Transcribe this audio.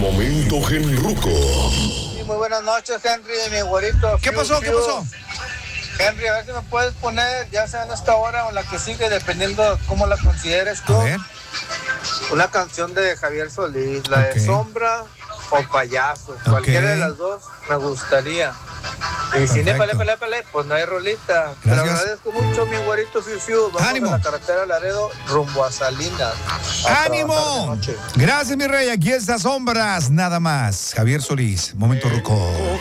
Momento Genruco. Sí, muy buenas noches, Henry, mi güerito. ¿Qué pasó? Henry, a ver si me puedes poner, ya sea en esta hora o en la que sigue, dependiendo de cómo la consideres tú. A ver. Una canción de Javier Solís, la de Sombra o Payaso. Cualquiera de las dos me gustaría. Y si no, pele, pues no hay rolita. Te lo agradezco mucho, mi güerito Fiu. Vamos ¡Ánimo! a la carretera Laredo rumbo a Salinas. ¡Ánimo! Gracias, mi rey. Aquí está Sombras, nada más. Javier Solís, Momento Ruco.